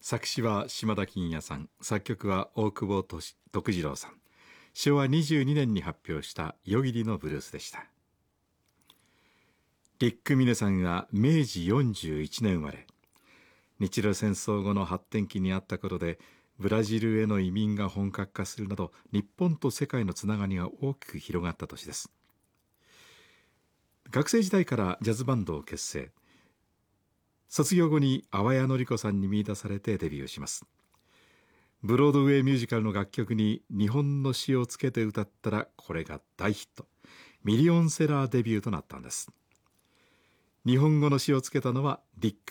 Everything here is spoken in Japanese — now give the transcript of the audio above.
作詞は島田金也さん、作曲は大久保徳次郎さん。昭和22年に発表した夜霧のブルースでした。リック・ミネさんは明治41年生まれ、日露戦争後の発展期にあったことでブラジルへの移民が本格化するなど、日本と世界のつながりが大きく広がった年です。学生時代からジャズバンドを結成。卒業後に淡谷のり子さんに見出されてデビューします。ブロードウェイミュージカルの楽曲に日本の詩をつけて歌ったら、これが大ヒット、ミリオンセラーデビューとなったんです。日本語の詩をつけたのはリック